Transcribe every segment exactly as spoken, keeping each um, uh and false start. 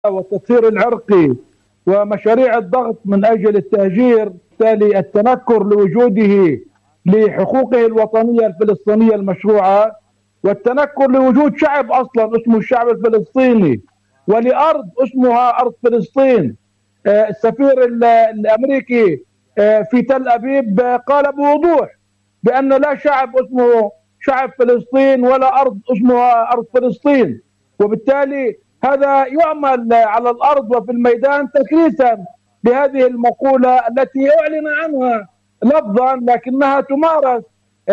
والتطهير العرقي ومشاريع الضغط من أجل التهجير، بالتالي التنكر لوجوده لحقوقه الوطنية الفلسطينية المشروعة، والتنكر لوجود شعب أصلا اسمه الشعب الفلسطيني ولأرض اسمها أرض فلسطين. السفير الأمريكي في تل أبيب قال بوضوح بأن لا شعب اسمه شعب فلسطين ولا أرض اسمها أرض فلسطين، وبالتالي هذا يعمل على الأرض وفي الميدان تكريسا لهذه المقولة التي أعلن عنها لفظا لكنها تمارس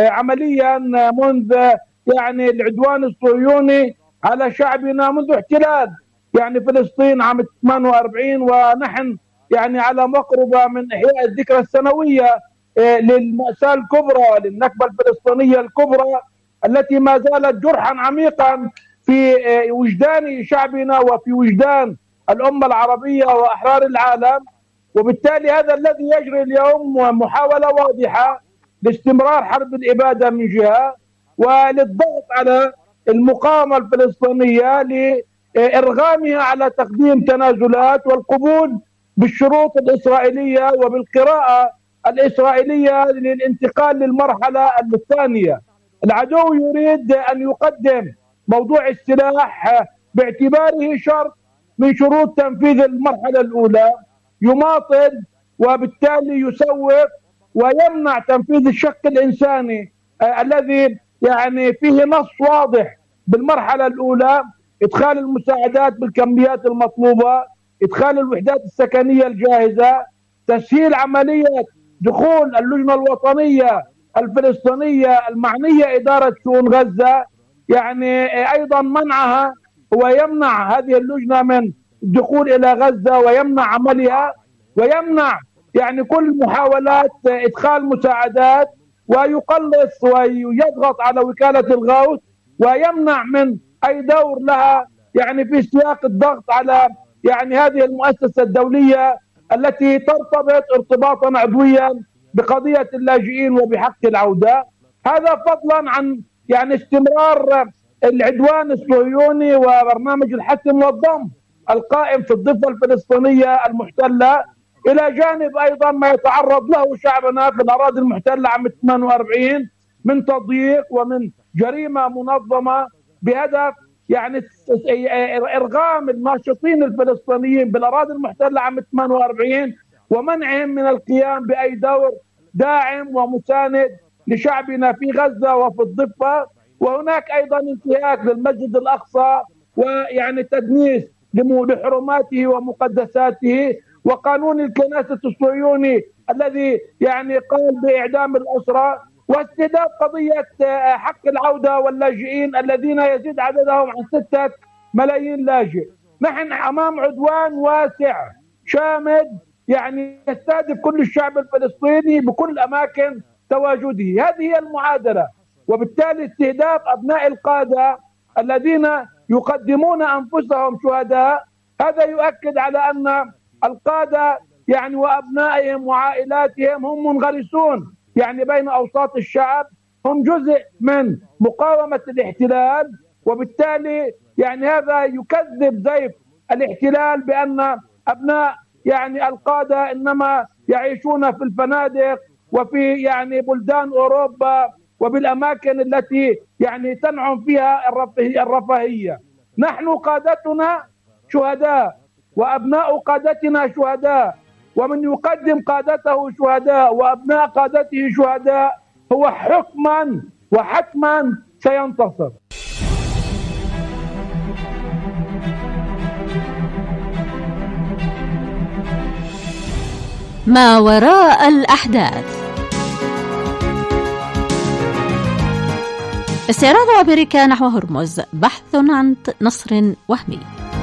عمليا منذ يعني العدوان الصهيوني على شعبنا منذ احتلال يعني فلسطين عام ثمانية وأربعين، ونحن يعني على مقربة من إحياء الذكرى السنوية للمأساة الكبرى للنكبة الفلسطينية الكبرى التي ما زالت جرحا عميقا في وجدان شعبنا وفي وجدان الأمة العربية وأحرار العالم. وبالتالي هذا الذي يجري اليوم محاولة واضحة لاستمرار حرب الإبادة من جهة، وللضغط على المقاومة الفلسطينية لإرغامها على تقديم تنازلات والقبول بالشروط الإسرائيلية وبالقراءة الإسرائيلية للانتقال للمرحلة الثانية. العدو يريد أن يقدم موضوع السلاح باعتباره شرط من شروط تنفيذ المرحلة الأولى، يماطل وبالتالي يسوق ويمنع تنفيذ الشق الإنساني آه الذي يعني فيه نص واضح بالمرحلة الأولى: إدخال المساعدات بالكميات المطلوبة، إدخال الوحدات السكنية الجاهزة، تسهيل عملية دخول اللجنة الوطنية الفلسطينية المعنية إدارة شؤون غزة، يعني أيضا منعها ويمنع هذه اللجنة من الدخول إلى غزة ويمنع عملها، ويمنع يعني كل محاولات إدخال مساعدات، ويقلص ويضغط على وكالة الغوث، ويمنع من أي دور لها يعني في سياق الضغط على يعني هذه المؤسسة الدولية التي ترتبط ارتباطا عضويا بقضية اللاجئين وبحق العودة. هذا فضلا عن يعني استمرار العدوان الصهيوني وبرنامج الحسم والضم القائم في الضفة الفلسطينية المحتلة، إلى جانب أيضا ما يتعرض له شعبنا في الأراضي المحتلة عام ثمانية وأربعين من تضييق ومن جريمة منظمة بهدف يعني إرغام الناشطين الفلسطينيين بالأراضي المحتلة عام ثمانية وأربعين ومنعهم من القيام بأي دور داعم ومساند لشعبنا في غزة وفي الضفة. وهناك أيضا انتهاك للمسجد الأقصى ويعني تدنيس لحرماته ومقدساته، وقانون الكنيسة الصهيوني الذي يعني قال بإعدام الأسرى، واستهداف قضية حق العودة واللاجئين الذين يزيد عددهم عن ستة ملايين لاجئ. نحن أمام عدوان واسع شامل يعني يستهدف كل الشعب الفلسطيني بكل أماكن تواجده. هذه هي المعادلة، وبالتالي استهداف أبناء القادة الذين يقدمون أنفسهم شهداء، هذا يؤكد على أن القادة يعني وأبنائهم وعائلاتهم هم منغرسون يعني بين أوساط الشعب، هم جزء من مقاومة الاحتلال. وبالتالي يعني هذا يكذب زيف الاحتلال بأن أبناء يعني القادة إنما يعيشون في الفنادق وفي يعني بلدان أوروبا وبالأماكن التي يعني تنعم فيها الرفاهية. نحن قادتنا شهداء وأبناء قادتنا شهداء، ومن يقدم قادته شهداء وأبناء قادته شهداء هو حكما وحتما سينتصر. ما وراء الأحداث. استعراض أمريكا نحو هرمز، بحث عن نصر وهمي.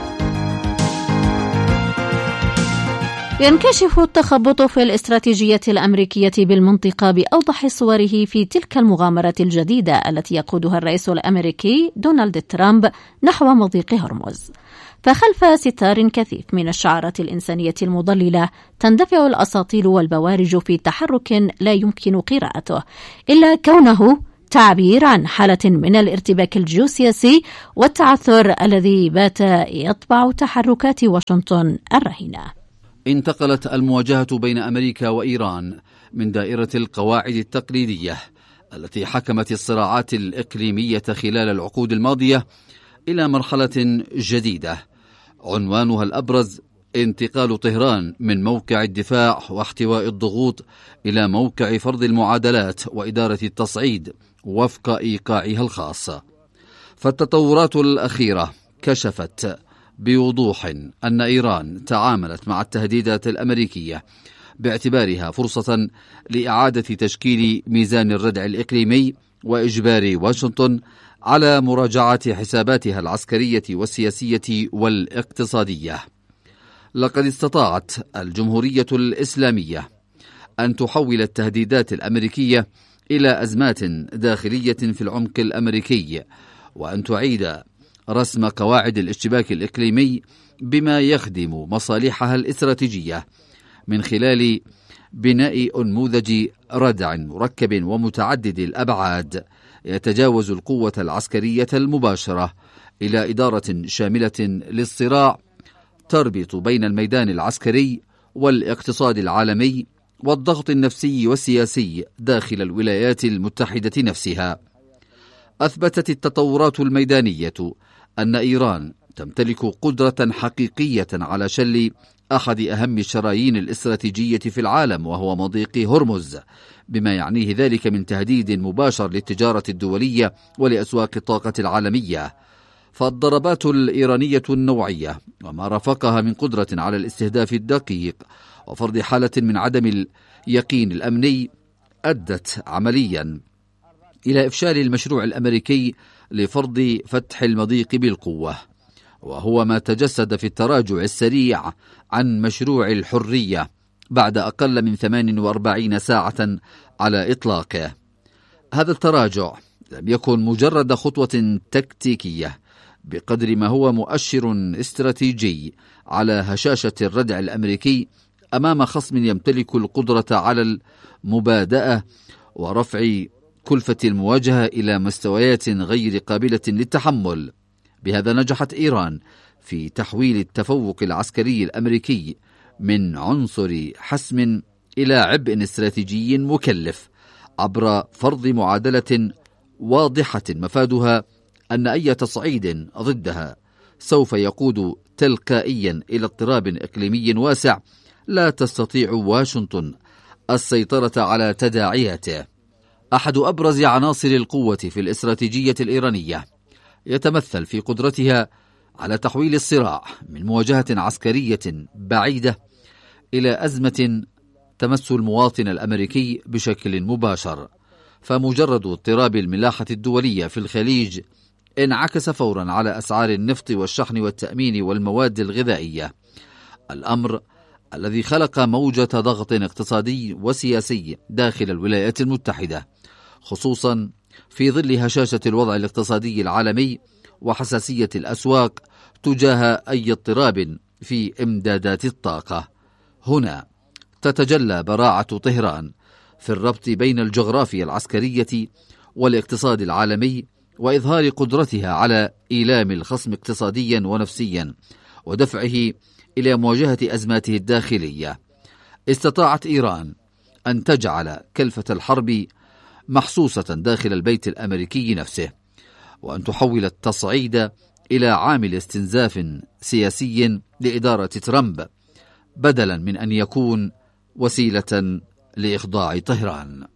ينكشف التخبط في الاستراتيجية الأمريكية بالمنطقة بأوضح صوره في تلك المغامرة الجديدة التي يقودها الرئيس الأمريكي دونالد ترامب نحو مضيق هرمز. فخلف ستار كثيف من الشعارات الإنسانية المضللة تندفع الأساطيل والبوارج في تحرك لا يمكن قراءته إلا كونه تعبير عن حالة من الارتباك الجيوسياسي والتعثر الذي بات يطبع تحركات واشنطن الرهينة. انتقلت المواجهة بين أمريكا وإيران من دائرة القواعد التقليدية التي حكمت الصراعات الإقليمية خلال العقود الماضية إلى مرحلة جديدة عنوانها الأبرز انتقال طهران من موقع الدفاع واحتواء الضغوط إلى موقع فرض المعادلات وإدارة التصعيد وفق إيقاعها الخاص. فالتطورات الأخيرة كشفت بوضوح أن إيران تعاملت مع التهديدات الأمريكية باعتبارها فرصة لإعادة تشكيل ميزان الردع الإقليمي وإجبار واشنطن على مراجعة حساباتها العسكرية والسياسية والاقتصادية. لقد استطاعت الجمهورية الإسلامية أن تحول التهديدات الأمريكية إلى أزمات داخلية في العمق الأمريكي، وأن تعيد رسم قواعد الاشتباك الإقليمي بما يخدم مصالحها الاستراتيجية من خلال بناء أنموذج ردع مركب ومتعدد الأبعاد يتجاوز القوة العسكرية المباشرة إلى إدارة شاملة للصراع تربط بين الميدان العسكري والاقتصاد العالمي والضغط النفسي والسياسي داخل الولايات المتحدة نفسها. أثبتت التطورات الميدانية أن إيران تمتلك قدرة حقيقية على شل أحد أهم الشرايين الاستراتيجية في العالم وهو مضيق هرمز، بما يعنيه ذلك من تهديد مباشر للتجارة الدولية ولأسواق الطاقة العالمية. فالضربات الإيرانية النوعية وما رافقها من قدرة على الاستهداف الدقيق وفرض حالة من عدم اليقين الأمني أدت عمليا إلى إفشال المشروع الأمريكي لفرض فتح المضيق بالقوة، وهو ما تجسد في التراجع السريع عن مشروع الحرية بعد أقل من ثمان وأربعين ساعة على إطلاقه. هذا التراجع لم يكن مجرد خطوة تكتيكية بقدر ما هو مؤشر استراتيجي على هشاشة الردع الأمريكي أمام خصم يمتلك القدرة على المبادئة ورفع كلفة المواجهة إلى مستويات غير قابلة للتحمل. بهذا نجحت إيران في تحويل التفوق العسكري الأمريكي من عنصر حسم إلى عبء استراتيجي مكلف عبر فرض معادلة واضحة مفادها أن أي تصعيد ضدها سوف يقود تلقائيا إلى اضطراب إقليمي واسع لا تستطيع واشنطن السيطرة على تداعياته. أحد أبرز عناصر القوة في الاستراتيجية الإيرانية يتمثل في قدرتها على تحويل الصراع من مواجهة عسكرية بعيدة إلى أزمة تمس المواطن الأمريكي بشكل مباشر. فمجرد اضطراب الملاحة الدولية في الخليج انعكس فورا على أسعار النفط والشحن والتأمين والمواد الغذائية، الأمر الذي خلق موجة ضغط اقتصادي وسياسي داخل الولايات المتحدة، خصوصا في ظل هشاشة الوضع الاقتصادي العالمي وحساسية الأسواق تجاه أي اضطراب في إمدادات الطاقة. هنا تتجلى براعة طهران في الربط بين الجغرافيا العسكرية والاقتصاد العالمي وإظهار قدرتها على إيلام الخصم اقتصاديا ونفسيا ودفعه إلى مواجهة أزماته الداخلية. استطاعت إيران أن تجعل كلفة الحرب محسوسة داخل البيت الأمريكي نفسه، وأن تحول التصعيد إلى عامل استنزاف سياسي لإدارة ترامب بدلا من أن يكون وسيلة لإخضاع طهران.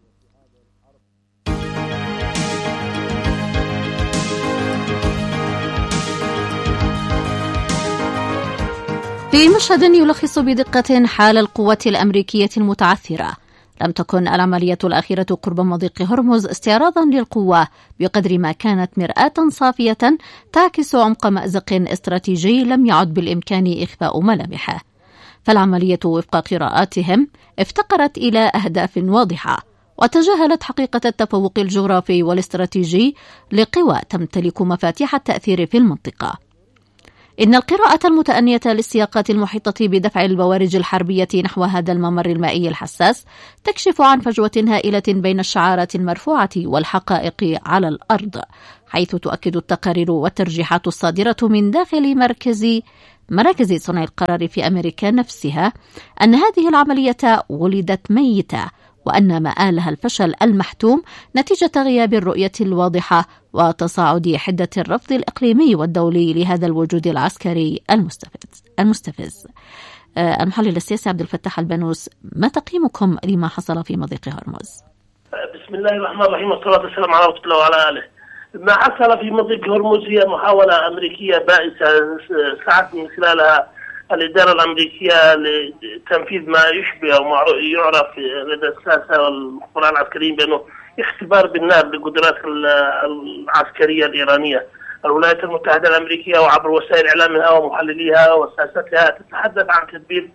في مشهد يلخص بدقة حال القوة الأمريكية المتعثرة، لم تكن العملية الأخيرة قرب مضيق هرمز استعراضا للقوة بقدر ما كانت مرآة صافية تعكس عمق مأزق استراتيجي لم يعد بالإمكان إخفاء ملامحه. فالعملية وفق قراءاتهم افتقرت إلى أهداف واضحة وتجاهلت حقيقة التفوق الجغرافي والاستراتيجي لقوى تمتلك مفاتيح التأثير في المنطقة. إن القراءة المتأنية للسياقات المحيطة بدفع البوارج الحربية نحو هذا الممر المائي الحساس تكشف عن فجوة هائلة بين الشعارات المرفوعة والحقائق على الأرض، حيث تؤكد التقارير والترجيحات الصادرة من داخل مركز مراكز صنع القرار في أمريكا نفسها أن هذه العملية ولدت ميتة، وأن مآلها الفشل المحتوم نتيجة غياب الرؤية الواضحة وتصاعد حدة الرفض الإقليمي والدولي لهذا الوجود العسكري المستفز. المستفز. آه المحلل السياسي عبد الفتاح البنوس، ما تقييمكم لما حصل في مضيق هرمز؟ بسم الله الرحمن الرحيم، والصلاة والسلام على رسول الله وعلى آله. ما حصل في مضيق هرمز هي محاولة أمريكية بائسة سعت من خلالها الإدارة الأمريكية لتنفيذ ما يشبه أو ما يعرف لدى الساسة والخبراء العسكريين بأنه اختبار بالنار للقدرات العسكرية الإيرانية. الولايات المتحدة الأمريكية وعبر وسائل إعلامها ومحلليها وساستها تتحدث عن تدبير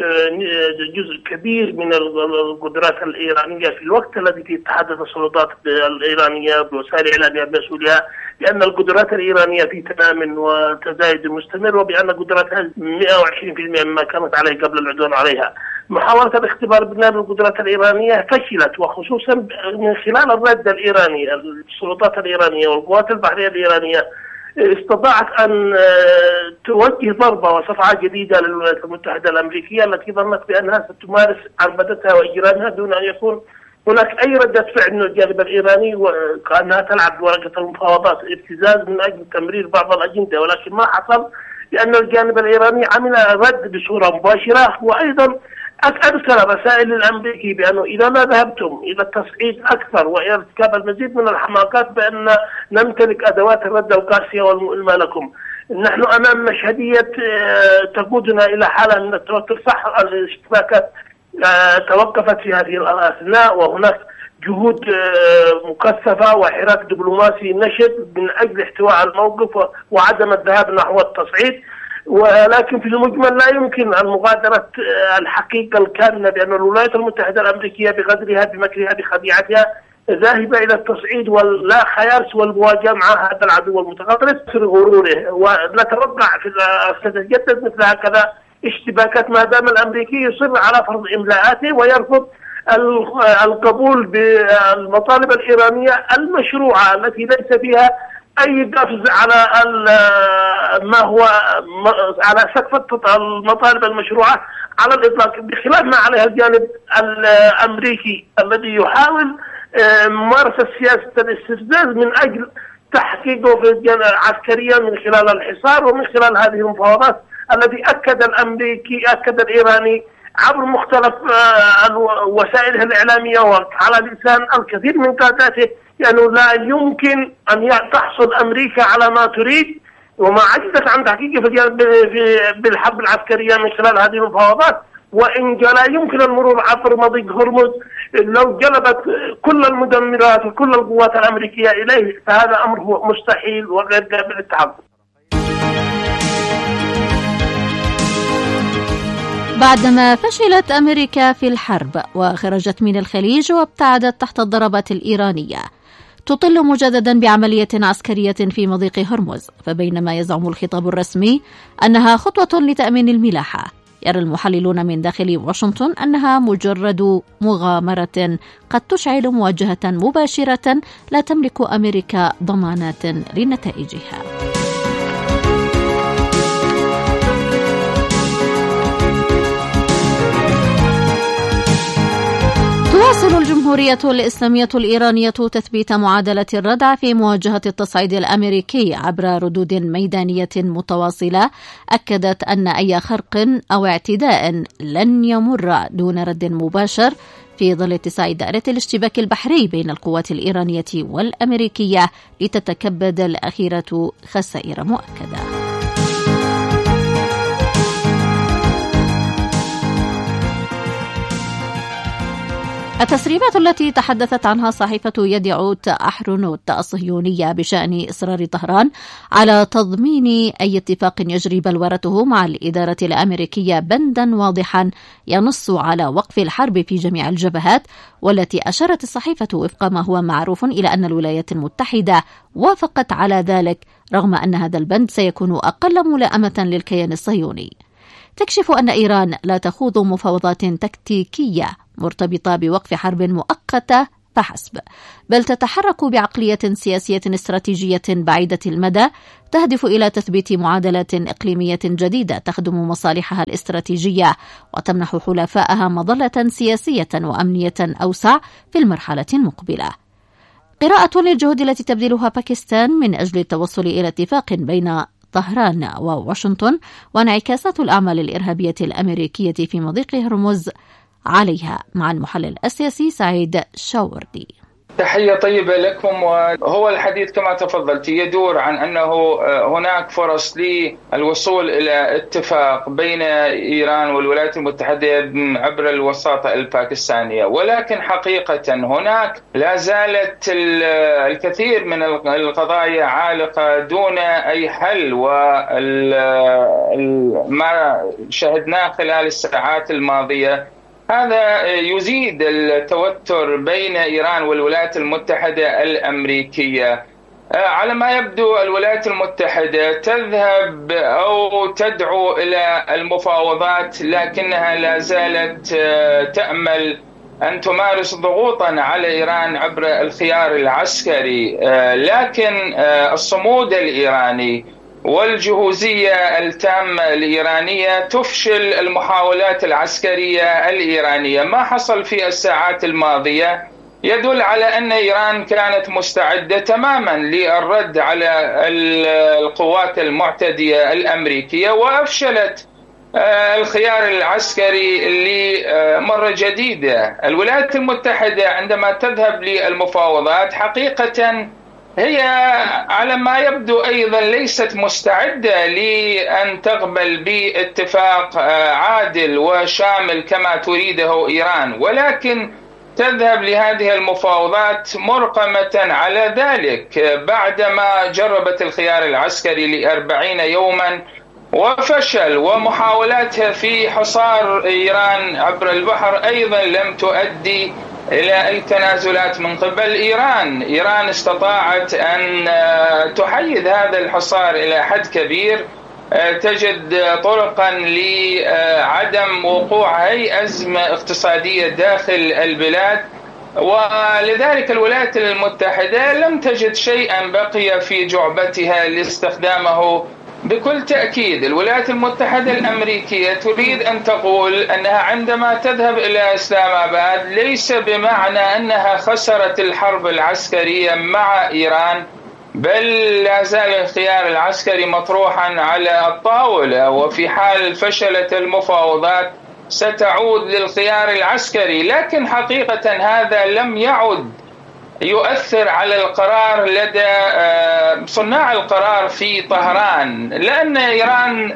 جزء كبير من القدرات الإيرانية في الوقت الذي فيه تتحدث السلطات الإيرانية بوسائل إعلامها بمسؤوليها بأن القدرات الإيرانية في تنام وتزايد مستمر، وبأن قدراتها مئة وعشرين بالمئة مما كانت عليه قبل العدوان عليها. محاولة الاختبار بالنار للقدرات الإيرانية فشلت، وخصوصا من خلال الرد الإيراني. السلطات الإيرانية والقوات البحرية الإيرانية استطاعت أن توجه ضربة وصفعة جديدة للولايات المتحدة الأمريكية التي ظنت بأنها ستمارس عربدتها وإجرامها دون أن يكون هناك أي ردة فعل من الجانب الإيراني، وكأنها تلعب ورقة المفاوضات ابتزاز من أجل تمرير بعض الأجندة. ولكن ما حصل لأن الجانب الإيراني عمل رد بصورة مباشرة، وأيضا أرسل رسائل الأمريكي بأنه إذا ما ذهبتم إلى التصعيد أكثر وإلى ارتكاب المزيد من الحماقات بأن نمتلك أدوات الرد القاسية والمؤلمة لكم. نحن أمام مشهدية تقودنا إلى حالة من التوتر. صح الاشتباكات توقفت في هذه الأثناء، وهناك جهود مكثفة وحراك دبلوماسي نشط من أجل احتواء الموقف وعدم الذهاب نحو التصعيد، ولكن في المجمل لا يمكن المغادرة الحقيقة الكاملة بأن الولايات المتحدة الأمريكية بغدرها بمكرها بخديعتها ذاهبة إلى التصعيد ولا خيار سوى المواجهة مع هذا العدو المتغطرس في غروره. ونتوقع في ستتجدد مثل هكذا اشتباكات ما دام الأمريكي يصر على فرض إملاءاته ويرفض القبول بالمطالب الإيرانية المشروعة التي ليس فيها أي قفز على ما هو على سقف المطالب المشروعة على الإطلاق، بخلاف ما عليها الجانب الأمريكي الذي يحاول ممارسة سياسة الاستفزاز من أجل تحقيقه في عسكريا من خلال الحصار ومن خلال هذه المفاوضات التي أكد الأمريكي أكد الإيراني عبر مختلف وسائله الإعلامية وعلى لسان الكثير من قاداته لأنه لا يمكن أن تحصل أمريكا على ما تريد وما عجزت عن تحقيقه في بالحرب العسكرية من خلال هذه المفاوضات، وإن لا يمكن المرور عبر مضيق هرمز لو جلبت كل المدمرات وكل القوات الأمريكية إليه، فهذا أمر هو مستحيل وغير قابل للتحقق. بعدما فشلت أمريكا في الحرب وخرجت من الخليج وابتعدت تحت الضربات الإيرانية، تطل مجددا بعملية عسكرية في مضيق هرمز. فبينما يزعم الخطاب الرسمي أنها خطوة لتأمين الملاحة، يرى المحللون من داخل واشنطن أنها مجرد مغامرة قد تشعل مواجهة مباشرة لا تملك أمريكا ضمانات لنتائجها. تواصل الجمهورية الإسلامية الإيرانية تثبيت معادلة الردع في مواجهة التصعيد الأمريكي عبر ردود ميدانية متواصلة أكدت أن أي خرق أو اعتداء لن يمر دون رد مباشر في ظل اتساع دائرة الاشتباك البحري بين القوات الإيرانية والأمريكية لتتكبد الأخيرة خسائر مؤكدة. التسريبات التي تحدثت عنها صحيفة يدعوت أحرونوت الصهيونية بشأن إصرار طهران على تضمين أي اتفاق يجري بلورته مع الإدارة الأمريكية بندا واضحا ينص على وقف الحرب في جميع الجبهات، والتي أشارت الصحيفة وفق ما هو معروف إلى أن الولايات المتحدة وافقت على ذلك، رغم أن هذا البند سيكون أقل ملائمة للكيان الصهيوني. تكشف أن إيران لا تخوض مفاوضات تكتيكية مرتبطة بوقف حرب مؤقتة فحسب، بل تتحرك بعقلية سياسية استراتيجية بعيدة المدى تهدف إلى تثبيت معادلات إقليمية جديدة تخدم مصالحها الاستراتيجية وتمنح حلفائها مظلة سياسية وأمنية أوسع في المرحلة المقبلة. قراءة للجهود التي تبذلها باكستان من أجل التوصل إلى اتفاق بين طهران وواشنطن وانعكاسات الأعمال الإرهابية الأمريكية في مضيق هرمز عليها، مع المحلل السياسي سعيد شاوردي. تحية طيبة لكم. وهو الحديث كما تفضلت يدور عن أنه هناك فرص للوصول إلى اتفاق بين إيران والولايات المتحدة عبر الوساطة الباكستانية، ولكن حقيقة هناك لا زالت الكثير من القضايا عالقة دون أي حل، وما شهدناه خلال الساعات الماضية هذا يزيد التوتر بين إيران والولايات المتحدة الأمريكية. على ما يبدو الولايات المتحدة تذهب أو تدعو إلى المفاوضات، لكنها لا زالت تأمل أن تمارس ضغوطا على إيران عبر الخيار العسكري، لكن الصمود الإيراني والجهوزية التامة الإيرانية تفشل المحاولات العسكرية الإيرانية. ما حصل في الساعات الماضية يدل على أن إيران كانت مستعدة تماما للرد على القوات المعتدية الأمريكية، وأفشلت الخيار العسكري لمرة جديدة. الولايات المتحدة عندما تذهب للمفاوضات حقيقة هي على ما يبدو أيضا ليست مستعدة لأن تقبل باتفاق عادل وشامل كما تريده إيران، ولكن تذهب لهذه المفاوضات مرقمة على ذلك بعدما جربت الخيار العسكري لأربعين يوما وفشل، ومحاولاتها في حصار إيران عبر البحر أيضا لم تؤدي إلى التنازلات من قبل إيران. إيران استطاعت أن تحيد هذا الحصار إلى حد كبير، تجد طرقا لعدم وقوع أي أزمة اقتصادية داخل البلاد، ولذلك الولايات المتحدة لم تجد شيئا بقي في جعبتها لاستخدامه. بكل تأكيد الولايات المتحدة الأمريكية تريد أن تقول أنها عندما تذهب إلى إسلام آباد ليس بمعنى أنها خسرت الحرب العسكرية مع إيران، بل لا زال الخيار العسكري مطروحا على الطاولة، وفي حال فشلت المفاوضات ستعود للخيار العسكري. لكن حقيقة هذا لم يعد يؤثر على القرار لدى صناع القرار في طهران، لأن إيران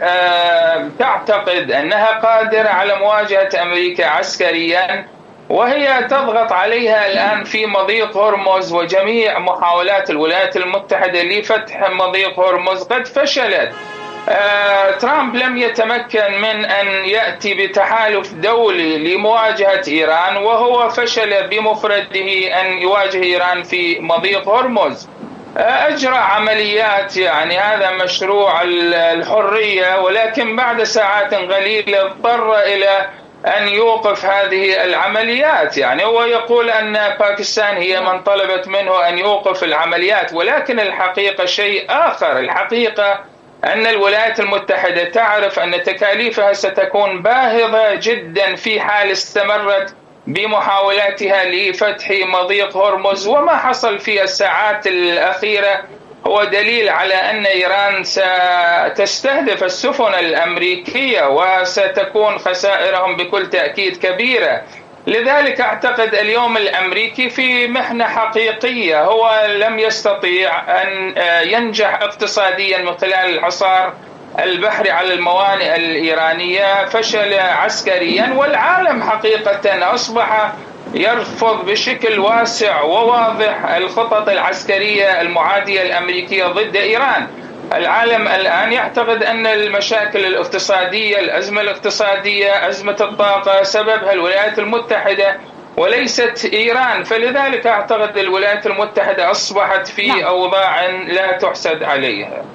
تعتقد أنها قادرة على مواجهة أمريكا عسكريا، وهي تضغط عليها الآن في مضيق هرمز، وجميع محاولات الولايات المتحدة لفتح مضيق هرمز قد فشلت. آه، ترامب لم يتمكن من أن يأتي بتحالف دولي لمواجهة إيران، وهو فشل بمفرده أن يواجه إيران في مضيق هرمز. آه، أجرى عمليات، يعني هذا مشروع الحرية، ولكن بعد ساعات قليلة اضطر إلى أن يوقف هذه العمليات. يعني هو يقول أن باكستان هي من طلبت منه أن يوقف العمليات، ولكن الحقيقة شيء آخر. الحقيقة أن الولايات المتحدة تعرف أن تكاليفها ستكون باهظة جدا في حال استمرت بمحاولاتها لفتح مضيق هرمز، وما حصل في الساعات الأخيرة هو دليل على أن إيران ستستهدف السفن الأمريكية وستكون خسائرهم بكل تأكيد كبيرة. لذلك أعتقد اليوم الأمريكي في محنة حقيقية، هو لم يستطيع أن ينجح اقتصاديا من خلال الحصار البحري على الموانئ الإيرانية، فشل عسكريا، والعالم حقيقة أصبح يرفض بشكل واسع وواضح الخطط العسكرية المعادية الأمريكية ضد إيران. العالم الآن يعتقد أن المشاكل الاقتصادية، الأزمة الاقتصادية، أزمة الطاقة سببها الولايات المتحدة وليست إيران، فلذلك أعتقد الولايات المتحدة أصبحت في أوضاع لا تحسد عليها.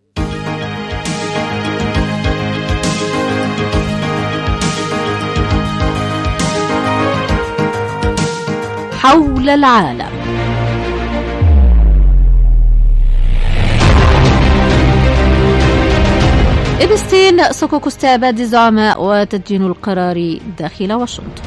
حول العالم. إبستين صكوك استعباد الزعماء وتدين القرار داخل واشنطن.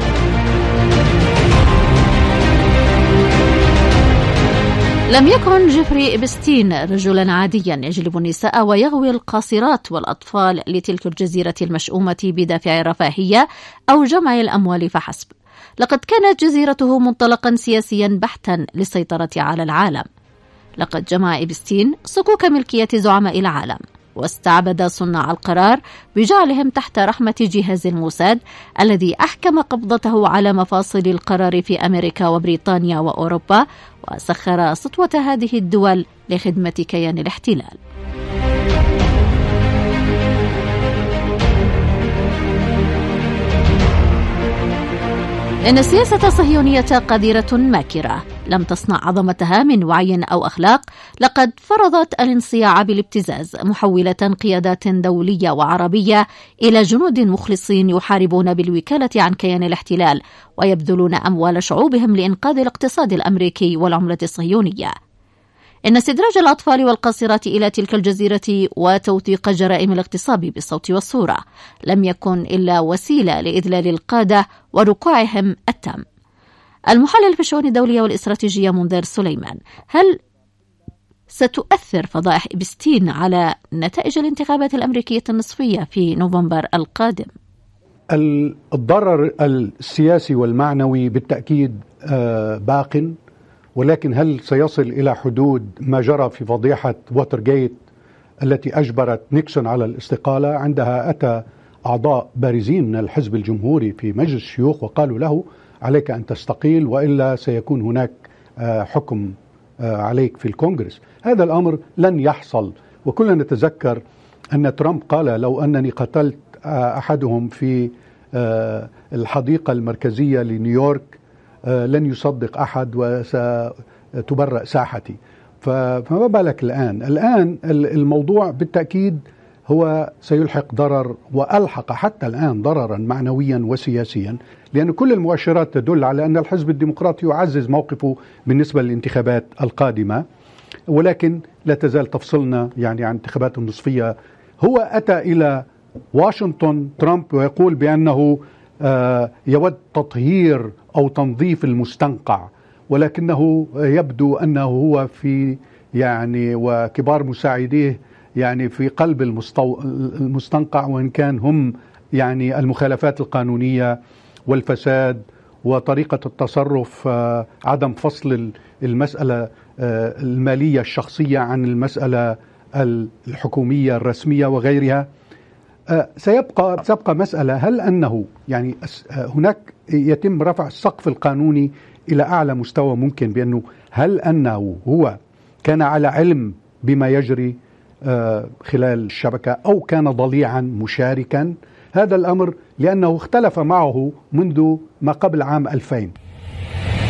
لم يكن جيفري إبستين رجلا عاديا يجلب النساء ويغوي القاصرات والأطفال لتلك الجزيرة المشؤومة بدافع الرفاهية أو جمع الأموال فحسب. لقد كانت جزيرته منطلقا سياسيا بحتا للسيطرة على العالم. لقد جمع إبستين صكوك ملكية زعماء العالم واستعبد صناع القرار بجعلهم تحت رحمة جهاز الموساد الذي أحكم قبضته على مفاصل القرار في أمريكا وبريطانيا وأوروبا، وسخر سطوة هذه الدول لخدمة كيان الاحتلال. إن السياسة الصهيونية قذرة ماكرة لم تصنع عظمتها من وعي أو أخلاق. لقد فرضت الانصياع بالابتزاز، محولة قيادات دولية وعربية إلى جنود مخلصين يحاربون بالوكالة عن كيان الاحتلال ويبذلون أموال شعوبهم لإنقاذ الاقتصاد الأمريكي والعملة الصهيونية. إن استدراج الأطفال والقاصرات إلى تلك الجزيرة وتوثيق جرائم الاغتصاب بالصوت والصورة لم يكن إلا وسيلة لإذلال القادة وركوعهم التام. المحلل في الشؤون الدولية والاستراتيجية منذر سليمان، هل ستؤثر فضائح إبستين على نتائج الانتخابات الأمريكية النصفية في نوفمبر القادم؟ الضرر السياسي والمعنوي بالتأكيد باق، ولكن هل سيصل إلى حدود ما جرى في فضيحة ووترغيت التي أجبرت نيكسون على الاستقالة؟ عندها أتى أعضاء بارزين من الحزب الجمهوري في مجلس الشيوخ وقالوا له عليك أن تستقيل وإلا سيكون هناك حكم عليك في الكونغرس. هذا الأمر لن يحصل، وكلنا نتذكر أن ترامب قال لو أنني قتلت أحدهم في الحديقة المركزية لنيويورك لن يصدق أحد وستبرأ ساحتي. فما بالك الآن الآن الموضوع بالتأكيد هو سيلحق ضرر، وألحق حتى الآن ضررا معنويا وسياسيا، لأن كل المؤشرات تدل على أن الحزب الديمقراطي يعزز موقفه بالنسبة للانتخابات القادمة، ولكن لا تزال تفصلنا يعني عن الانتخابات النصفية. هو أتى إلى واشنطن ترامب ويقول بأنه يود تطهير أو تنظيف المستنقع، ولكنه يبدو أنه هو في يعني وكبار مساعديه يعني في قلب المستو... المستنقع، وإن كان هم يعني المخالفات القانونية والفساد وطريقة التصرف، عدم فصل المسألة المالية الشخصية عن المسألة الحكومية الرسمية وغيرها. سيبقى سيبقى مسألة، هل أنه يعني هناك يتم رفع السقف القانوني إلى أعلى مستوى ممكن، بأنه هل أنه هو كان على علم بما يجري خلال الشبكة أو كان ضليعا مشاركا؟ هذا الأمر لأنه اختلف معه منذ ما قبل عام ألفين.